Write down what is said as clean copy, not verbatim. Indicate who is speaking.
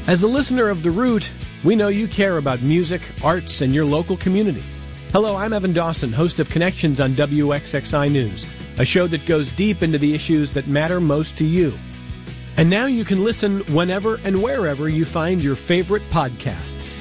Speaker 1: As a listener of The Root, we know you care about music, arts, and your local community. Hello, I'm Evan Dawson, host of Connections on WXXI News, a show that goes deep into the issues that matter most to you. And now you can listen whenever and wherever you find your favorite podcasts.